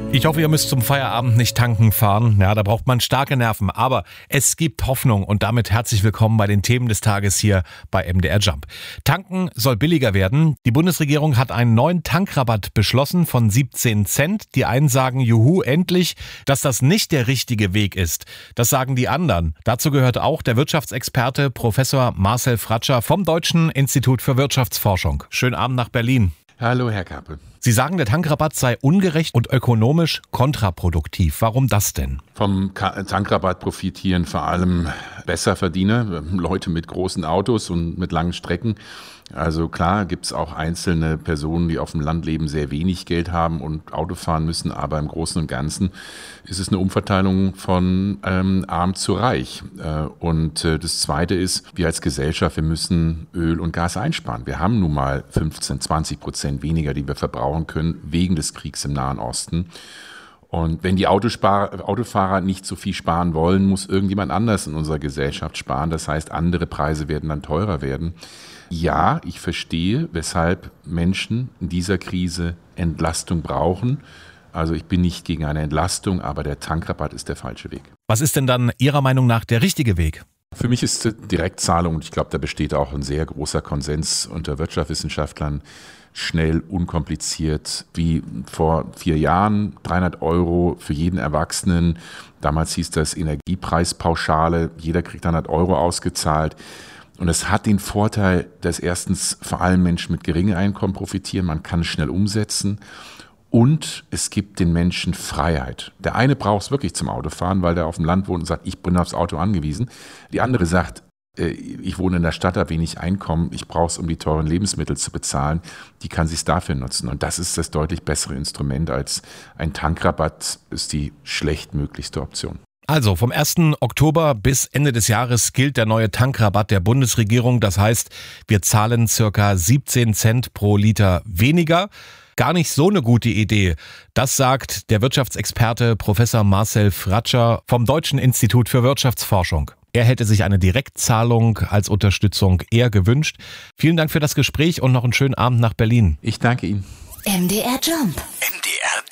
Ich hoffe, ihr müsst zum Feierabend nicht tanken fahren. Ja, da braucht man starke Nerven. Aber es gibt Hoffnung und damit herzlich willkommen bei den Themen des Tages hier bei MDR Jump. Tanken soll billiger werden. Die Bundesregierung hat einen neuen Tankrabatt beschlossen von 17 Cent. Die einen sagen, juhu, endlich, dass das nicht der richtige Weg ist. Das sagen die anderen. Dazu gehört auch der Wirtschaftsexperte Professor Marcel Fratscher vom Deutschen Institut für Wirtschaftsforschung. Schönen Abend nach Berlin. Hallo, Herr Kappe. Sie sagen, der Tankrabatt sei ungerecht und ökonomisch kontraproduktiv. Warum das denn? Vom Tankrabatt profitieren vor allem Besserverdiener, Leute mit großen Autos und mit langen Strecken. Also klar gibt es auch einzelne Personen, die auf dem Land leben, sehr wenig Geld haben und Auto fahren müssen, aber im Großen und Ganzen ist es eine Umverteilung von arm zu reich. Und das Zweite ist, wir als Gesellschaft, wir müssen Öl und Gas einsparen. Wir haben nun mal 15-20% weniger, die wir verbrauchen können, wegen des Kriegs im Nahen Osten. Und wenn die Autofahrer nicht so viel sparen wollen, muss irgendjemand anders in unserer Gesellschaft sparen. Das heißt, andere Preise werden dann teurer werden. Ja, ich verstehe, weshalb Menschen in dieser Krise Entlastung brauchen. Also ich bin nicht gegen eine Entlastung, aber der Tankrabatt ist der falsche Weg. Was ist denn dann Ihrer Meinung nach der richtige Weg? Für mich ist die Direktzahlung, und ich glaube, da besteht auch ein sehr großer Konsens unter Wirtschaftswissenschaftlern, schnell, unkompliziert, wie vor 4 Jahren, 300 € für jeden Erwachsenen. Damals hieß das Energiepreispauschale, jeder kriegt 100 € ausgezahlt. Und es hat den Vorteil, dass erstens vor allem Menschen mit geringem Einkommen profitieren, man kann es schnell umsetzen und es gibt den Menschen Freiheit. Der eine braucht es wirklich zum Autofahren, weil der auf dem Land wohnt und sagt, ich bin aufs Auto angewiesen. Die andere sagt, ich wohne in der Stadt, habe wenig Einkommen, ich brauche es, um die teuren Lebensmittel zu bezahlen. Die kann sich dafür nutzen. Und das ist das deutlich bessere Instrument als ein Tankrabatt, ist die schlechtmöglichste Option. Also vom 1. Oktober bis Ende des Jahres gilt der neue Tankrabatt der Bundesregierung. Das heißt, wir zahlen circa 17 Cent pro Liter weniger. Gar nicht so eine gute Idee. Das sagt der Wirtschaftsexperte Professor Marcel Fratscher vom Deutschen Institut für Wirtschaftsforschung. Er hätte sich eine Direktzahlung als Unterstützung eher gewünscht. Vielen Dank für das Gespräch und noch einen schönen Abend nach Berlin. Ich danke Ihnen. MDR Jump. MDR